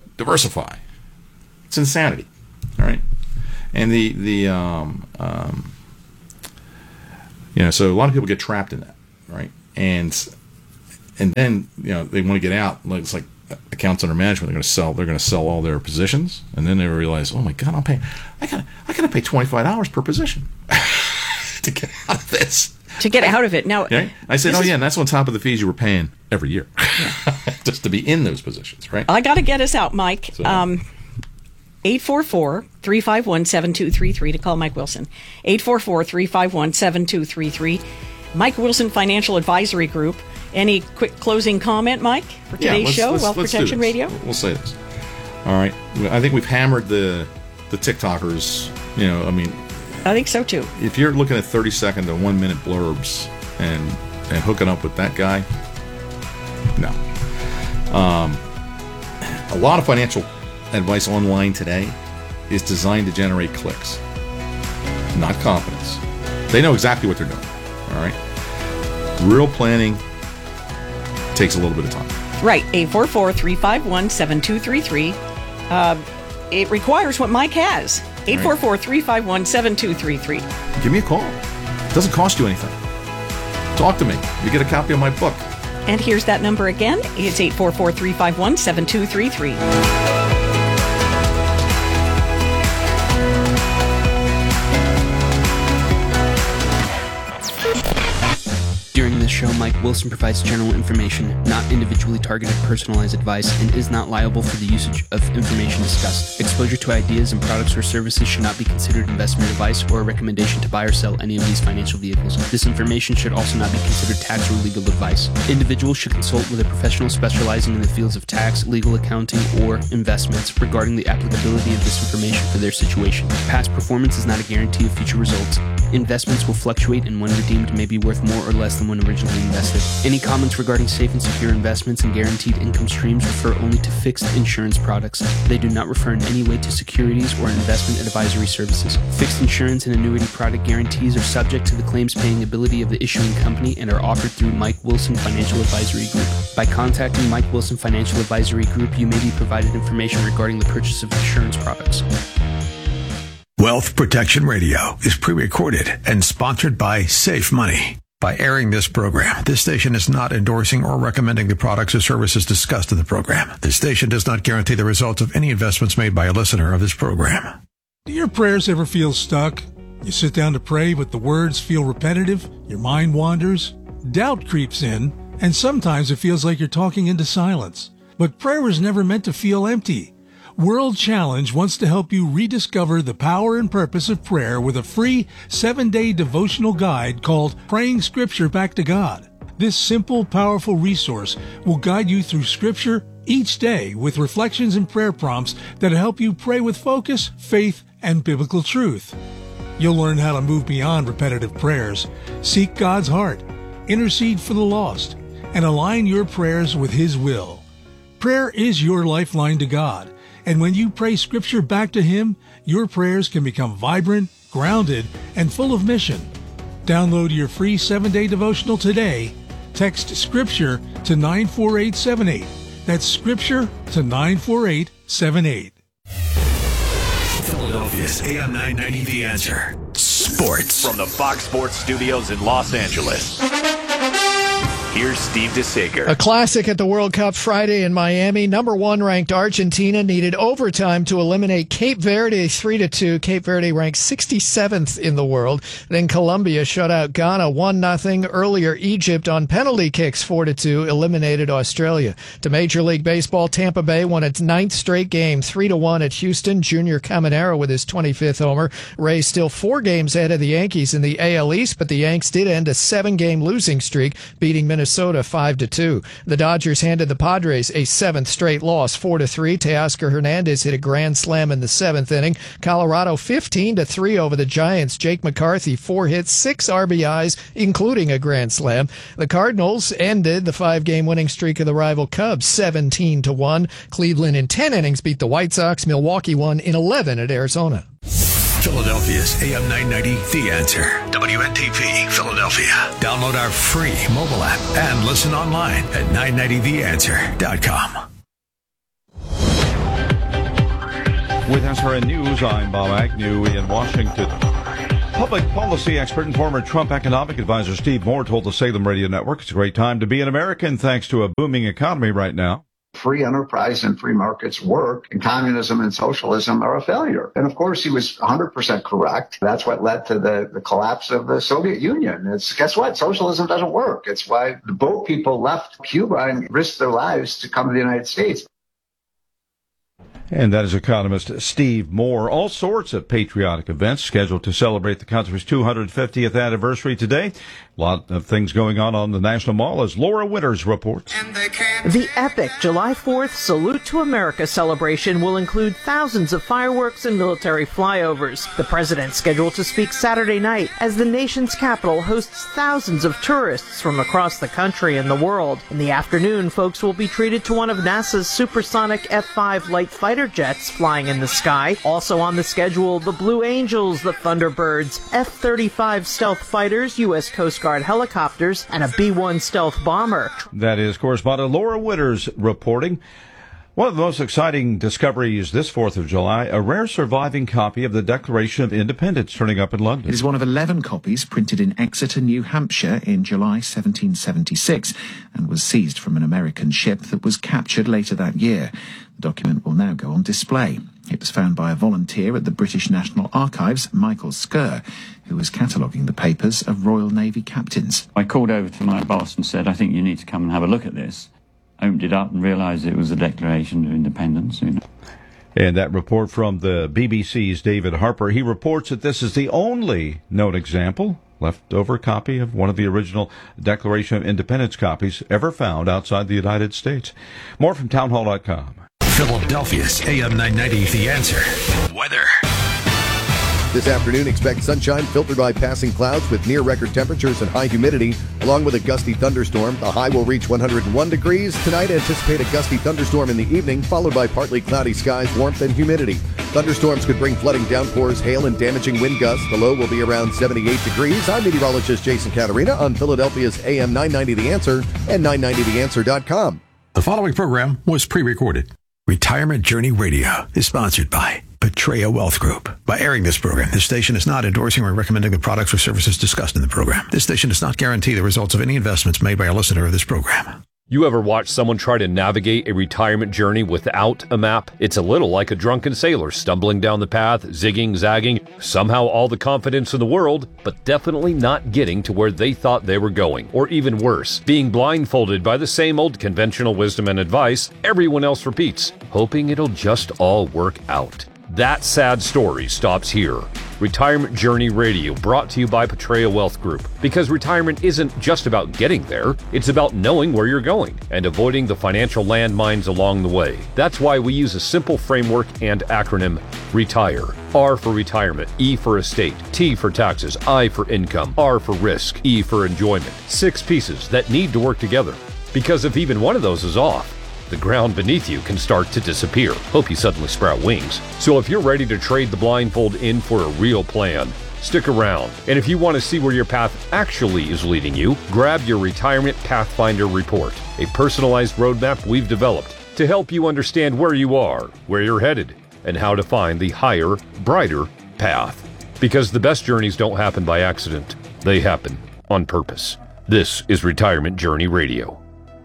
It's insanity. All right, and so a lot of people get trapped in that, right? And then they want to get out. It's like accounts under management. They're going to sell all their positions, and then they realize, oh my God, I gotta pay $25 per position to get out of this. To get out of it now. Okay? I said, and that's on top of the fees you were paying every year, just to be in those positions, right? I got to get us out, Mike. So, 844-351-7233 to call Mike Wilson. 844-351-7233. Mike Wilson Financial Advisory Group. Any quick closing comment, Mike, for today's show, Wealth Protection Radio? We'll say this. All right. I think we've hammered the TikTokers. I think so, too. If you're looking at 30-second to 1 minute blurbs and hooking up with that guy, no. A lot of financial advice online today is designed to generate clicks, not confidence. They know exactly what they're doing. All right. Real planning takes a little bit of time. Right. 844-351-7233. It requires what Mike has. 844-351-7233. Give me a call. It doesn't cost you anything. Talk to me. You get a copy of my book. And here's that number again. It's 844-351-7233. During this show, Mike Wilson provides general information, not individually targeted personalized advice, and is not liable for the usage of information discussed. Exposure to ideas and products or services should not be considered investment advice or a recommendation to buy or sell any of these financial vehicles. This information should also not be considered tax or legal advice. Individuals should consult with a professional specializing in the fields of tax, legal accounting, or investments regarding the applicability of this information for their situation. Past performance is not a guarantee of future results. Investments will fluctuate and when redeemed may be worth more or less than when originally invested. Any comments regarding safe and secure investments and guaranteed income streams refer only to fixed insurance products. They do not refer in any way to securities or investment advisory services. Fixed insurance and annuity product guarantees are subject to the claims paying ability of the issuing company and are offered through Mike Wilson Financial Advisory Group. By contacting Mike Wilson Financial Advisory Group, you may be provided information regarding the purchase of insurance products. Wealth Protection Radio is pre-recorded and sponsored by Safe Money. By airing this program, this station is not endorsing or recommending the products or services discussed in the program. This station does not guarantee the results of any investments made by a listener of this program. Do your prayers ever feel stuck? You sit down to pray, but the words feel repetitive, your mind wanders, doubt creeps in, and sometimes it feels like you're talking into silence. But prayer is never meant to feel empty. World Challenge wants to help you rediscover the power and purpose of prayer with a free 7-day devotional guide called Praying Scripture Back to God. This simple, powerful resource will guide you through Scripture each day with reflections and prayer prompts that help you pray with focus, faith, and biblical truth. You'll learn how to move beyond repetitive prayers, seek God's heart, intercede for the lost, and align your prayers with His will. Prayer is your lifeline to God. And when you pray Scripture back to Him, your prayers can become vibrant, grounded, and full of mission. Download your free 7-day devotional today. Text Scripture to 94878. That's Scripture to 94878. Philadelphia's AM 990 The Answer. Sports. From the Fox Sports Studios in Los Angeles. Here's Steve DeSager. A classic at the World Cup Friday in Miami. Number 1 ranked Argentina needed overtime to eliminate Cape Verde 3-2. Cape Verde ranked 67th in the world. Then Colombia shut out Ghana 1-0. Earlier, Egypt on penalty kicks 4-2 eliminated Australia. To Major League Baseball, Tampa Bay won its 9th straight game 3-1 at Houston. Junior Caminero with his 25th homer. Rays still 4 games ahead of the Yankees in the AL East, but the Yanks did end a 7-game losing streak, beating Minnesota 5-2. The Dodgers handed the Padres a 7th straight loss, 4-3. Teoscar Hernandez hit a grand slam in the 7th inning. Colorado 15-3 over the Giants. Jake McCarthy 4 hits, 6 RBIs, including a grand slam. The Cardinals ended the 5-game winning streak of the rival Cubs 17-1. Cleveland in 10 innings beat the White Sox. Milwaukee won in 11 at Arizona. Philadelphia's AM 990, The Answer. WNTP, Philadelphia. Download our free mobile app and listen online at 990theanswer.com. With SRN News, I'm Bob Agnew in Washington. Public policy expert and former Trump economic advisor Steve Moore told the Salem Radio Network it's a great time to be an American thanks to a booming economy right now. Free enterprise and free markets work, and communism and socialism are a failure. And of course, he was 100% correct. That's what led to the collapse of the Soviet Union. Guess what? Socialism doesn't work. It's why the boat people left Cuba and risked their lives to come to the United States. And that is economist Steve Moore. All sorts of patriotic events scheduled to celebrate the country's 250th anniversary today. A lot of things going on the National Mall, as Laura Winters reports. The epic July 4th Salute to America celebration will include thousands of fireworks and military flyovers. The president scheduled to speak Saturday night as the nation's capital hosts thousands of tourists from across the country and the world. In the afternoon, folks will be treated to one of NASA's supersonic F-5 light fighter jets flying in the sky. Also on the schedule, the Blue Angels, the Thunderbirds, F-35 stealth fighters, U.S. Coast Guard helicopters, and a B-1 stealth bomber. That is correspondent Laura Winters reporting. One of the most exciting discoveries this 4th of July, a rare surviving copy of the Declaration of Independence turning up in London. It is one of 11 copies printed in Exeter, New Hampshire in July 1776 and was seized from an American ship that was captured later that year. The document will now go on display. It was found by a volunteer at the British National Archives, Michael Skerr, who was cataloguing the papers of Royal Navy captains. I called over to my boss and said, I think you need to come and have a look at this. Opened it up and realised it was the Declaration of Independence. And that report from the BBC's David Harper. He reports that this is the only known example, leftover copy of one of the original Declaration of Independence copies ever found outside the United States. More from townhall.com. Philadelphia's AM 990, The Answer. Weather. This afternoon, expect sunshine filtered by passing clouds with near-record temperatures and high humidity, along with a gusty thunderstorm. The high will reach 101 degrees. Tonight, anticipate a gusty thunderstorm in the evening, followed by partly cloudy skies, warmth, and humidity. Thunderstorms could bring flooding downpours, hail, and damaging wind gusts. The low will be around 78 degrees. I'm meteorologist Jason Caterina on Philadelphia's AM 990 The Answer and 990theanswer.com. The following program was pre-recorded. Retirement Journey Radio is sponsored by Petrea Wealth Group. By airing this program, this station is not endorsing or recommending the products or services discussed in the program. This station does not guarantee the results of any investments made by a listener of this program. You ever watch someone try to navigate a retirement journey without a map? It's a little like a drunken sailor stumbling down the path, zigging, zagging, somehow all the confidence in the world, but definitely not getting to where they thought they were going. Or even worse, being blindfolded by the same old conventional wisdom and advice everyone else repeats, hoping it'll just all work out. That sad story stops here. Retirement Journey Radio, brought to you by Petrea Wealth Group. Because retirement isn't just about getting there, it's about knowing where you're going and avoiding the financial landmines along the way. That's why we use a simple framework and acronym, RETIRE. R for retirement, E for estate, T for taxes, I for income, R for risk, E for enjoyment. 6 pieces that need to work together. Because if even one of those is off, the ground beneath you can start to disappear. Hope you suddenly sprout wings. So if you're ready to trade the blindfold in for a real plan, stick around. And if you want to see where your path actually is leading you, grab your Retirement Pathfinder Report, a personalized roadmap we've developed to help you understand where you are, where you're headed, and how to find the higher, brighter path. Because the best journeys don't happen by accident. They happen on purpose. This is Retirement Journey Radio.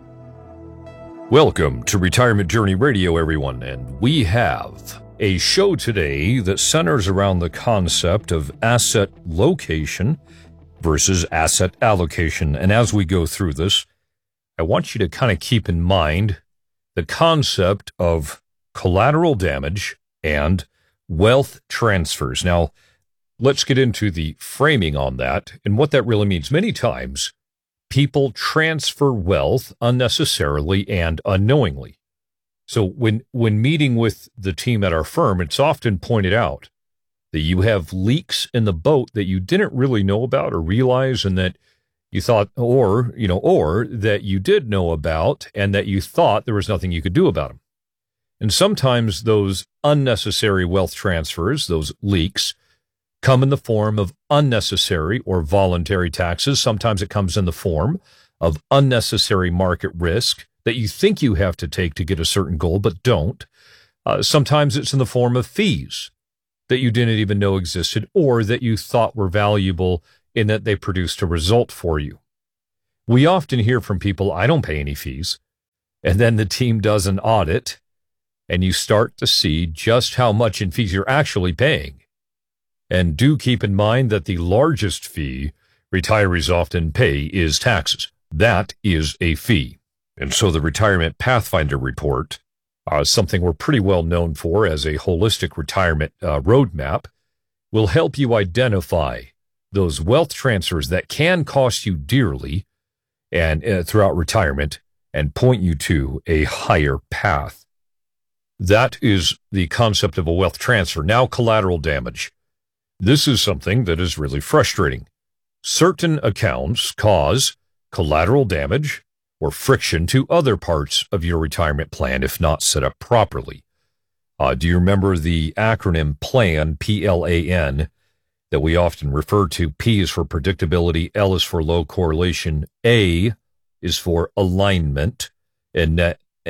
Welcome to Retirement Journey Radio, everyone, and we have a show today that centers around the concept of asset location versus asset allocation. And as we go through this, I want you to kind of keep in mind the concept of collateral damage and wealth transfers. Now, let's get into the framing on that and what that really means. Many times, people transfer wealth unnecessarily and unknowingly. So when meeting with the team at our firm, it's often pointed out that you have leaks in the boat that you didn't really know about or realize, and that you thought, or that you did know about and that you thought there was nothing you could do about them. And sometimes those unnecessary wealth transfers, those leaks, come in the form of unnecessary or voluntary taxes. Sometimes it comes in the form of unnecessary market risk that you think you have to take to get a certain goal, but don't. Sometimes it's in the form of fees that you didn't even know existed or that you thought were valuable in that they produced a result for you. We often hear from people, I don't pay any fees. And then the team does an audit and you start to see just how much in fees you're actually paying. And do keep in mind that the largest fee retirees often pay is taxes. That is a fee. And so the Retirement Pathfinder Report, something we're pretty well known for as a holistic retirement roadmap, will help you identify those wealth transfers that can cost you dearly and throughout retirement and point you to a higher path. That is the concept of a wealth transfer. Now, collateral damage. This is something that is really frustrating. Certain accounts cause collateral damage or friction to other parts of your retirement plan if not set up properly. Do you remember the acronym PLAN, P-L-A-N, that we often refer to? P is for predictability, L is for low correlation, A is for alignment, and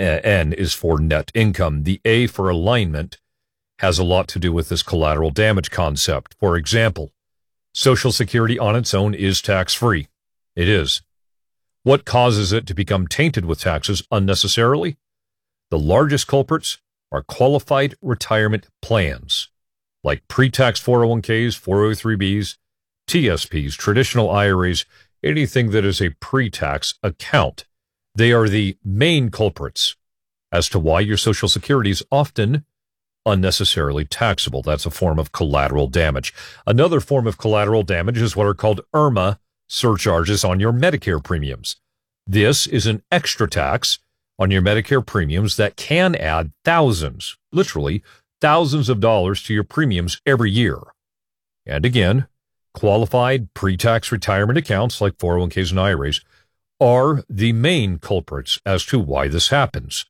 N is for net income. The A for alignment has a lot to do with this collateral damage concept. For example, Social Security on its own is tax-free. It is. What causes it to become tainted with taxes unnecessarily? The largest culprits are qualified retirement plans, like pre-tax 401ks, 403bs, TSPs, traditional IRAs, anything that is a pre-tax account. They are the main culprits as to why your Social Security is often unnecessarily taxable. That's a form of collateral damage. Another form of collateral damage is what are called IRMAA surcharges on your Medicare premiums. This is an extra tax on your Medicare premiums that can add thousands, literally thousands of dollars to your premiums every year. And again, qualified pre-tax retirement accounts like 401ks and IRAs are the main culprits as to why this happens.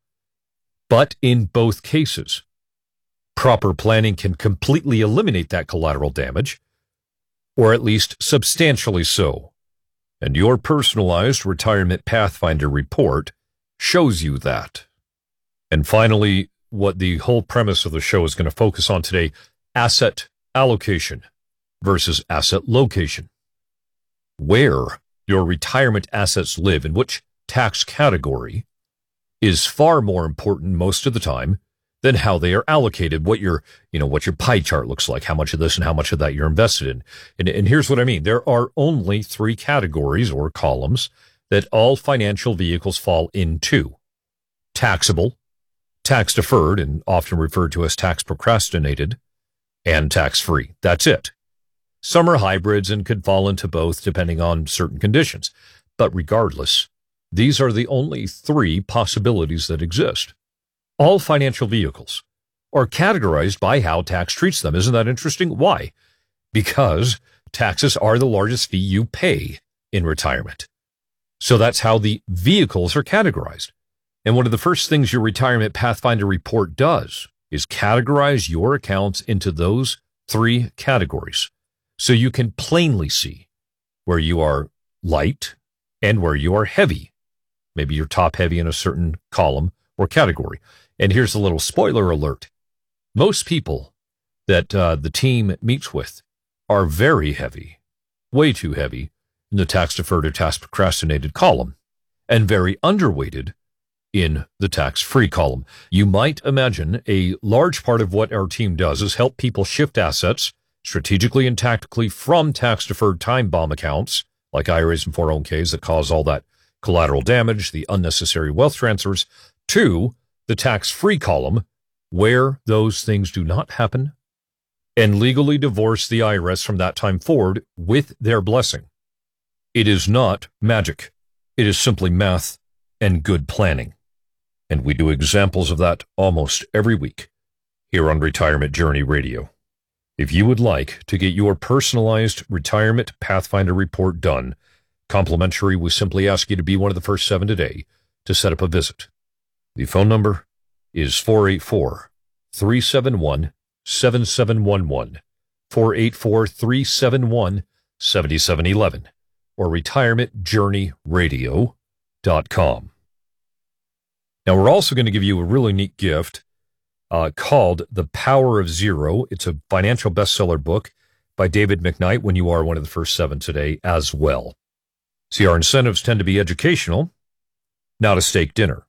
But in both cases, proper planning can completely eliminate that collateral damage, or at least substantially so. And your personalized Retirement Pathfinder report shows you that. And finally, what the whole premise of the show is going to focus on today, asset allocation versus asset location. Where your retirement assets live, in which tax category, is far more important most of the time than how they are allocated, what your pie chart looks like, how much of this and how much of that you're invested in. And here's what I mean. There are only 3 categories or columns that all financial vehicles fall into: taxable, tax deferred, and often referred to as tax procrastinated, and tax free. That's it. Some are hybrids and could fall into both depending on certain conditions. But regardless, these are the only 3 possibilities that exist. All financial vehicles are categorized by how tax treats them. Isn't that interesting? Why? Because taxes are the largest fee you pay in retirement. So that's how the vehicles are categorized. And one of the first things your Retirement Pathfinder report does is categorize your accounts into those 3 categories so you can plainly see where you are light and where you are heavy. Maybe you're top heavy in a certain column or category. And here's a little spoiler alert. Most people that the team meets with are very heavy, way too heavy, in the tax deferred or tax procrastinated column, and very underweighted in the tax-free column. You might imagine a large part of what our team does is help people shift assets strategically and tactically from tax-deferred time bomb accounts, like IRAs and 401ks that cause all that collateral damage, the unnecessary wealth transfers, to the tax-free column, where those things do not happen, and legally divorce the IRS from that time forward with their blessing. It is not magic. It is simply math and good planning. And we do examples of that almost every week here on Retirement Journey Radio. If you would like to get your personalized Retirement Pathfinder report done, complimentary, we simply ask you to be one of the first 7 today to set up a visit. The phone number is 484-371-7711, 484-371-7711 or retirementjourneyradio.com. Now, we're also going to give you a really neat gift called The Power of Zero. It's a financial bestseller book by David McKnight when you are one of the first 7 today as well. See, our incentives tend to be educational, not a steak dinner.